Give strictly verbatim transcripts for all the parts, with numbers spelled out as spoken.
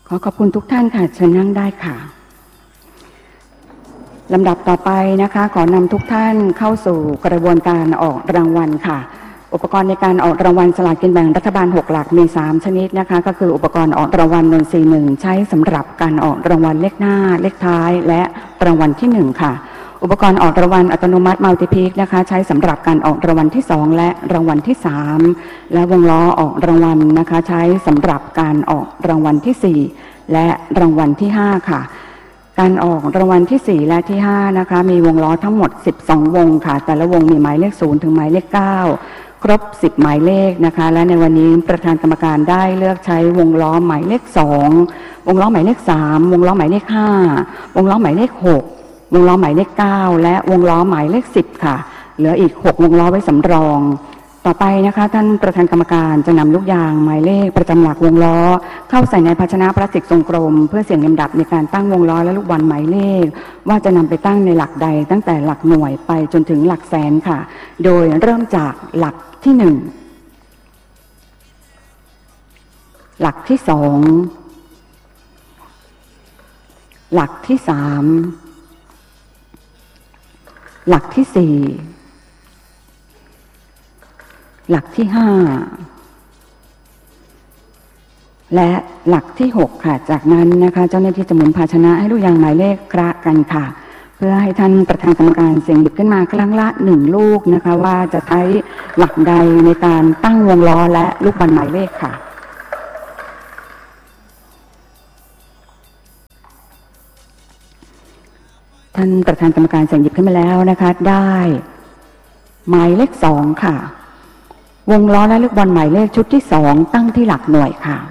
ขอขอบคุณทุกท่านค่ะเชิญนั่งได้ค่ะลำดับต่อไปนะคะขอนำทุกท่านเข้าสู่กระบวนการออกรางวัลค่ะอุปกรณ์ในการออกรางวัลสลากกินแบ่งรัฐบาลหกหลักมีสามชนิดนะคะก็คืออุปกรณ์ออกรางวัลหนึ่งสี่หนึ่งใช้สำหรับการออกรางวัลเลขหน้าเลขท้ายและรางวัลที่หนึ่งค่ะอุปกรณ์ออกรางวัลอัตโนมัติมัลติพิกนะคะใช้สำหรับการออกรางวัลที่สองและรางวัลที่สามและวงล้อออกรางวัลนะคะใช้สำหรับการออกรางวัลที่สี่และรางวัลที่ห้าค่ะการออกรางวัลที่สี่และที่ห้านะคะมีวงล้อทั้งหมดสิบสองวงค่ะแต่ละวงมีหมายเลขศูนย์ถึงหมายเลขเก้าครบสิบหมายเลขนะคะและในวันนี้ประธานกรรมการได้เลือกใช้วงล้อหมายเลขสองวงล้อหมายเลขสามวงล้อหมายเลขห้าวงล้อหมายเลขหกวงล้อหมายเลขเก้าและวงล้อหมายเลขสิบค่ะเหลืออีกหกวงล้อไว้สำรองต่อไปนะคะท่านประธานกรรมการจะนำลูกยางหมายเลขประจำหลักวงล้อเข้าใส่ในภาชนะพลาสติกทรงกลมเพื่อเสี่ยงลำดับในการตั้งวงล้อและลูกบอลหมายเลขว่าจะนำไปตั้งในหลักใดตั้งแต่หลักหน่วยไปจนถึงหลักแสนค่ะโดยเริ่มจากหลักที่หนึ่งหลักที่สองหลักที่สามหลักที่สี่หลักที่ห้าและหลักที่หกค่ะจากนั้นนะคะเจ้าหน้าที่จะหมุนภาชนะให้ลูกยางหมายเลขคละกันค่ะเพื่อให้ท่านประธานกรรมการเสี่ยงหยิบขึ้นมาครั้งละหนึ่งลูกนะคะว่าจะใช้หลักใดในการตั้งวงล้อและลูกบอลหมายเลขค่ะท่านประธานกรรมการเสี่ยงหยิบขึ้นมาแล้วนะคะได้หมายเลขสองค่ะวงล้อและลูกบอลหมายเลขชุดที่สองตั้งที่หลักหน่วยค่ะ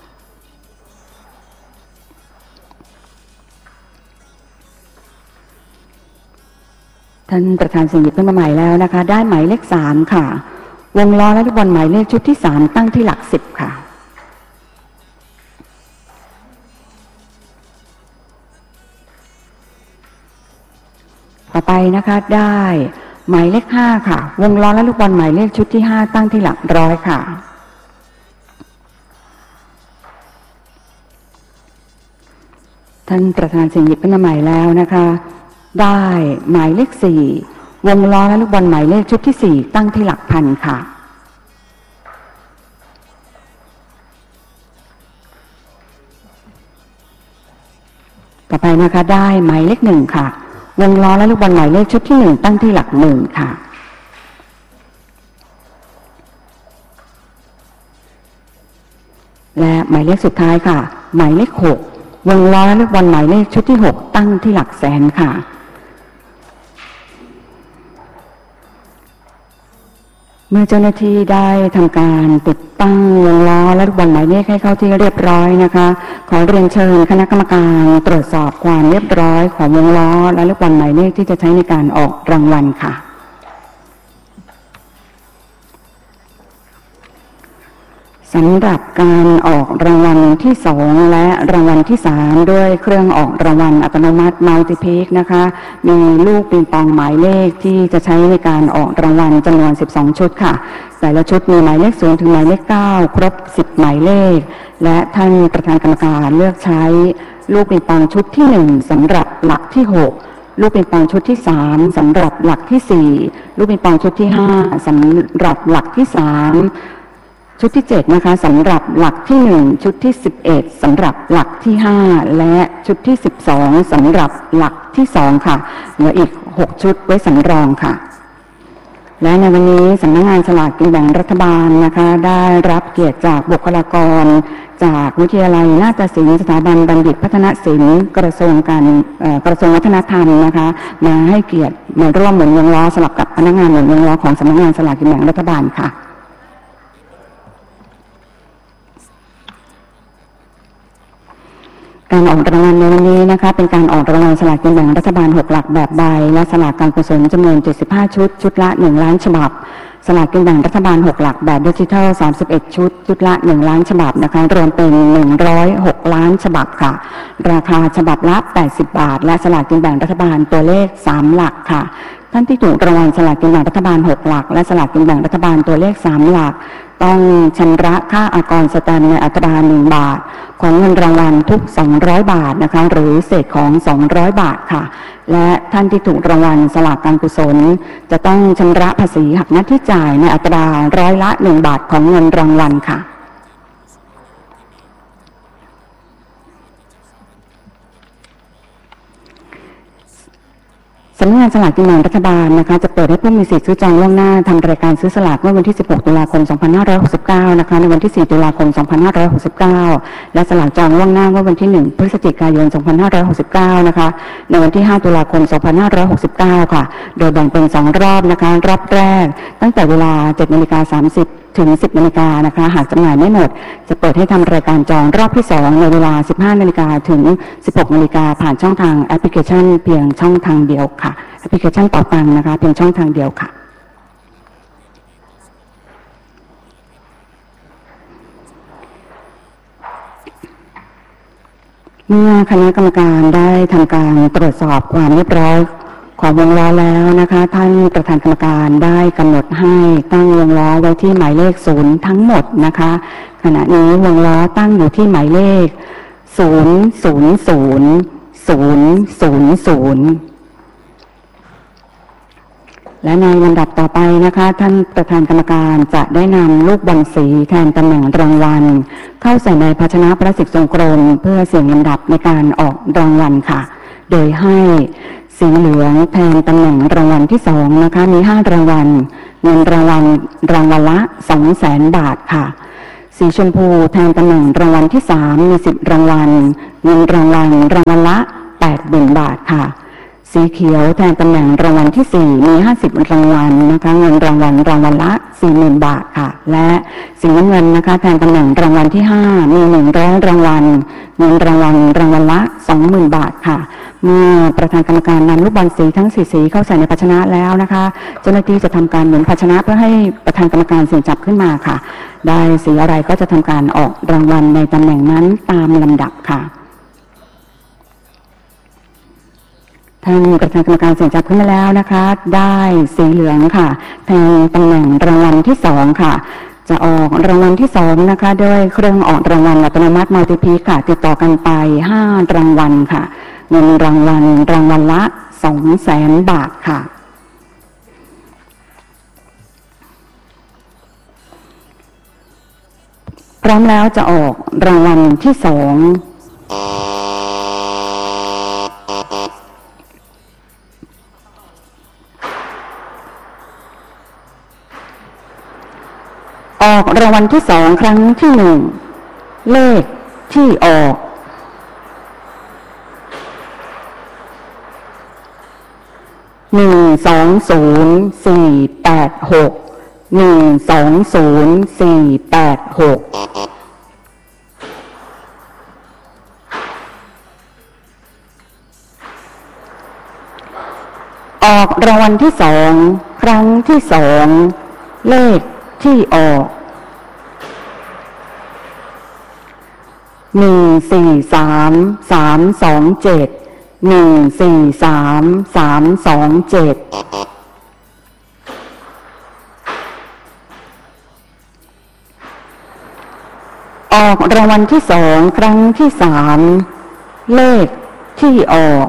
ท่านประธานเสี่ยงหยิบขึ้นมาใหม่แล้วนะคะได้หมายเลขสามค่ะวงล้อและลูกบอลหมายเลขชุดที่สามตั้งที่หลักสิบค่ะต่อไปนะคะได้หมายเลขห้าค่ะวงล้อและลูกบอลหมายเลขชุดที่ห้าตั้งที่หลักร้อยค่ะท่านประธานเสี่ยงหยิบขึ้นมาใหม่แล้วนะคะได้หมายเลขสี่วงล้อและลูกบอลหมายเลขชุดที่สี่ตั้งที่หลักพันค่ะต่อไปนะคะได้หมายเลขหนึ่งค่ะวงล้อและลูกบอลหมายเลขชุดที่หนึ่งตั้งที่หลักหมื่นค่ะและหมายเลขสุดท้ายค่ะหมายเลขหกวงล้อและลูกบอลหมายเลขชุดที่หกตั้งที่หลักแสนค่ะเมื่อเจ้าหน้าที่ได้ทำการติดตั้งวงล้อและลูกบอลหมายเลขให้เข้าที่เรียบร้อยนะคะขอเรียนเชิญคณะกรรมการตรวจสอบความเรียบร้อยของวงล้อและลูกบอลหมายเลขที่จะใช้ในการออกรางวัลค่ะสำหรับการออกรางวัลที่สองและรางวัลที่สามด้วยเครื่องออกรางวัลอัตโนมัติมัลติพิกนะคะมีลูกปิงปองหมายเลขที่จะใช้ในการออกรางวัลจำนวนสิบสองชุดค่ะแต่ละชุดมีหมายเลขศูนย์ถึงหมายเลขเก้าครบสิบหมายเลขและท่านประธานกรรมการเลือกใช้ลูกปิงปองชุดที่หนึ่งสำหรับหลักที่หกลูกปิงปองชุดที่สามสำหรับหลักที่สี่ลูกปิงปองชุดที่ห้าสำหรับหลักที่สามชุดที่เจ็ดนะคะสำหรับหลักที่หนึ่งชุดที่สิบเอ็ดสำหรับหลักที่ห้าและชุดที่สิบสองสำหรับหลักที่สองค่ะเหลืออีกหกชุดไว้สำรองค่ะและในวันนี้สำนักงานสลากกินแบ่งรัฐบาลนะคะได้รับเกียรติจากบุคลากรจากวิทยาลัยนาฏศิลป์สถาบันบัณฑิตพัฒนศิลป์กระทรวงการกระทรวงวัฒนธรรมนะคะมาให้เกียรติมาร่วมหมุนวงล้อสลับกับพนักงานหมุนวงล้อของสำนักงานสลากกินแบ่งรัฐบาลค่ะการออกรางวัลในวันนี้นะคะเป็นการออกรางวัลสลากกินแบ่งรัฐบาลหกหลักแบบใบและสลากการกุศลจำนวนเจ็ดสิบห้าชุดชุดละหนึ่งล้านฉบับสลากกินแบ่งรัฐบาลหกหลักแบบดิจิทัลสามสิบเอ็ดชุดชุดละหนึ่งล้านฉบับนะคะรวมเป็นหนึ่งร้อยหกล้านฉบับค่ะราคาฉบับละแปดสิบบาทและสลากกินแบ่งรัฐบาลตัวเลขสามหลักค่ะท่านที่ถูกรางวัลสลากกินแบ่งรัฐบาลหกหลักและสลากกินแบ่งรัฐบาลตัวเลขสามหลักต้องชำระค่าอากรสแตมป์ในอัตราหนึ่งบาทของเงินรางวัลทุกสองร้อยบาทนะคะหรือเศษของสองร้อยบาทค่ะและท่านที่ถูกรางวัลสลากการกุศลจะต้องชำระภาษีหักหน้าที่จ่ายในอัตราร้อยละหนึ่งบาทของเงินรางวัลค่ะสำนักงานสลากกินแบ่งรัฐบาลนะคะจะเปิดให้ผู้มีสิทธิ์ซื้อจองล่วงหน้าทำรายการซื้อสลากเมื่อวันที่สิบหกตุลาคมสองพันห้าร้อยหกสิบเก้านะคะในวันที่สี่ตุลาคมสองพันห้าร้อยหกสิบเก้าและสลากจองล่วงหน้าเมื่อวันที่หนึ่งพฤศจิกายนสองพันห้าร้อยหกสิบเก้านะคะในวันที่ห้าตุลาคมสองพันห้าร้อยหกสิบเก้าค่ะโดยแบ่งเป็นสองรอบนะคะรอบแรกตั้งแต่เวลา เจ็ดนาฬิกาสามสิบถึงสิบนาฬิกานะคะหากจำหน่ายไม่หมดจะเปิดให้ทำรายการจองรอบที่สองในเวลา สิบห้านาฬิกาถึงสิบหกนาฬิกาผ่านช่องทางแอปพลิเคชันเพียงช่องทางเดียวค่ะแอปพลิเคชันเป๋าตังค์นะคะเพียงช่องทางเดียวค่ะเมื่อคณะกรรมการได้ทำการตรวจสอบความเรียบร้อยของวงล้อแล้วนะคะท่านประธานกรรมการได้กำหนดให้ตั้งวงล้อไว้ที่หมายเลขศูนย์ทั้งหมดนะคะขณะนี้วงล้อตั้งอยู่ที่หมายเลขศูนย์ศูนย์ศูนย์ศูนย์ศูนย์ศูนย์และในลำดับต่อไปนะคะท่านประธานกรรมการจะได้นำลูกบอลสีแทนตำแหน่งรางวัลเข้าใส่ในภาชนะพลาสติกทรงกลมเพื่อเสี่ยงลำดับในการออกรางวัลค่ะโดยให้สีเหลืองแทนตำแหน่งรางวัลที่สองนะคะมีห้ารางวัลเงินรางวัลรางวัลละสองแสนบาทค่ะสีชมพูแทนตำแหน่งรางวัลที่สามมีสิบรางวัลเงินรางวัลรางวัลละแปดหมื่นบาทค่ะสีเขียวแทนตำแหน่งรางวัลที่สี่มีห้าสิบรางวัลนะคะเงินรางวัลรางวัลละสี่หมื่นบาทค่ะและสีน้ำเงินนะคะแทนตำแหน่งรางวัลที่ห้ามีหนึ่งร้อยรางวัลเงินรางวัลรางวัลละสองหมื่นบาทค่ะเมื่อประธานกรรมการนำลูกบอลสีทั้งสี่สีเข้าใส่ในภาชนะแล้วนะคะเจ้าหน้าที่จะทำการหมุนภาชนะเพื่อให้ประธานกรรมการเสี่ยงจับขึ้นมาค่ะได้สีอะไรก็จะทำการออกรางวัลในตำแหน่งนั้นตามลำดับค่ะท่านประธานกรรมการเสี่ยงจับขึ้นมาแล้วนะคะได้สีเหลืองค่ะแทนตำแหน่งรางวัลที่สองค่ะจะออกรางวัลที่สองนะคะด้วยเครื่องออกรางวัลอัตโนมัติมัลติพีค่ะติดต่อกันไปห้ารางวัลค่ะเงินรางวัลรางวัลละสองแสนบาทค่ะพร้อมแล้วจะออกรางวัลที่สองออกรางวัลที่สองครั้งที่หนึ่งเลขที่ออกหนึ่งสองศูนย์สี่แปดหกหนึ่งสองศูนย์สี่แปดหกออกรางวัลที่สองครั้งที่สองเลขที่ออกหนึ่งสี่สามสามสองเจ็ดหนึ่งสี่สามสามสองเจ็ดออกรางวัลที่สองครั้งที่สามเลขที่ออก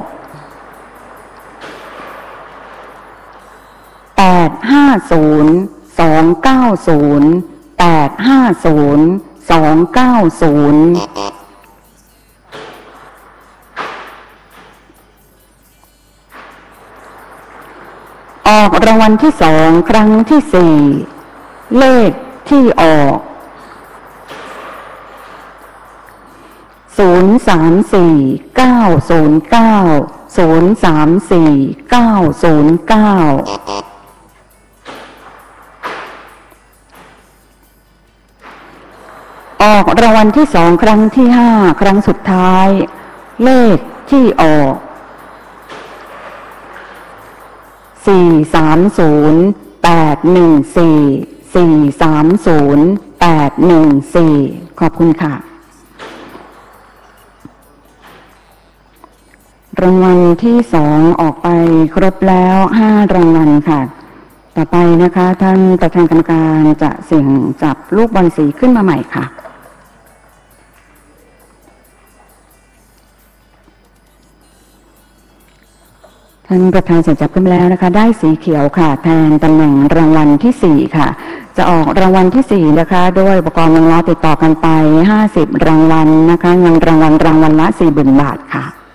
แปดห้าศูนย์สองเก้าศูนย์แปดห้าศูนย์สองเก้าศูนย์ออกรางวัลที่สองครั้งที่สี่เลขที่ออกศูนย์สามสี่เก้าศูนย์เก้าศูนย์สามสี่เก้าศูนย์เก้าออกรางวัลที่สองครั้งที่ห้าครั้งสุดท้ายเลขที่ออกสี่สามศูนย์แปดหนึ่งสี่สี่สามศูนย์แปดหนึ่งสี่ขอบคุณค่ะรางวัลที่สองออกไปครบแล้วห้ารางวัลค่ะต่อไปนะคะท่านประธานกรรมการจะเสี่ยงจับลูกบอลสีขึ้นมาใหม่ค่ะท่านประธานเสี่ยงจับขึ้นมาแล้วนะคะได้สีเขียวค่ะแทนตำแหน่งรางวัลที่สี่ค่ะจะออกรางวัลที่สี่นะคะด้วยอุปกรณ์วงล้อติดต่อกันไปห้าสิบรางวัลนะคะเงินรางวัลรางวัลละ สี่หมื่น บาทค่ะ